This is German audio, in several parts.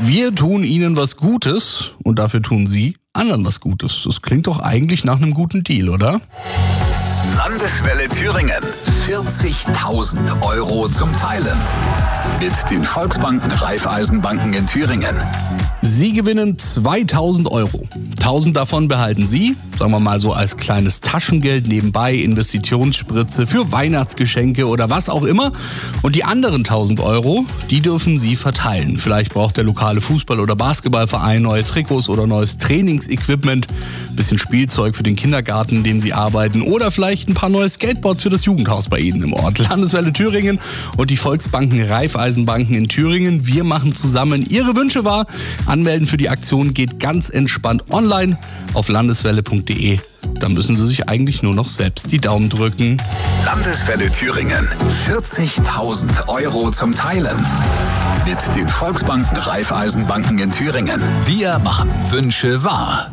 Wir tun Ihnen was Gutes und dafür tun Sie anderen was Gutes. Das klingt doch eigentlich nach einem guten Deal, oder? Landeswelle Thüringen. 40.000 Euro zum Teilen. Mit den Volksbanken Raiffeisenbanken in Thüringen. Sie gewinnen 2.000 Euro. 1.000 davon behalten Sie, sagen wir mal so als kleines Taschengeld nebenbei, Investitionsspritze für Weihnachtsgeschenke oder was auch immer. Und die anderen 1.000 Euro, die dürfen Sie verteilen. Vielleicht braucht der lokale Fußball- oder Basketballverein neue Trikots oder neues Trainingsequipment, bisschen Spielzeug für den Kindergarten, in dem Sie arbeiten oder vielleicht ein paar neue Skateboards für das Jugendhaus bei Ihnen im Ort. Landeswelle Thüringen und die Volksbanken Raiffeisenbanken in Thüringen. Wir machen zusammen Ihre Wünsche wahr. Anmelden für die Aktion geht ganz entspannt online auf landeswelle.de. Dann müssen Sie sich eigentlich nur noch selbst die Daumen drücken. Landeswelle Thüringen. 40.000 Euro zum Teilen. Mit den Volksbanken Raiffeisenbanken in Thüringen. Wir machen Wünsche wahr.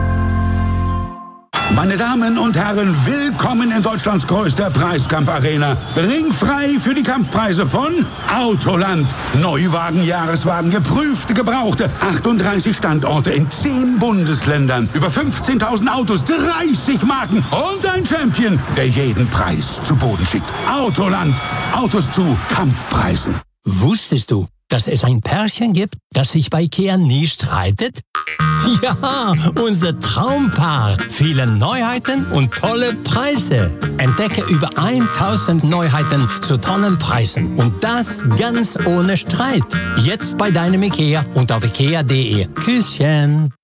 Meine Damen und Herren, willkommen in Deutschlands größter Preiskampfarena. Ringfrei für die Kampfpreise von Autoland. Neuwagen, Jahreswagen, geprüfte, gebrauchte. 38 Standorte in 10 Bundesländern. Über 15.000 Autos, 30 Marken und ein Champion, der jeden Preis zu Boden schickt. Autoland. Autos zu Kampfpreisen. Wusstest du, dass es ein Pärchen gibt, das sich bei IKEA nie streitet? Ja, unser Traumpaar. Viele Neuheiten und tolle Preise. Entdecke über 1.000 Neuheiten zu tollen Preisen. Und das ganz ohne Streit. Jetzt bei deinem IKEA und auf ikea.de. Küsschen.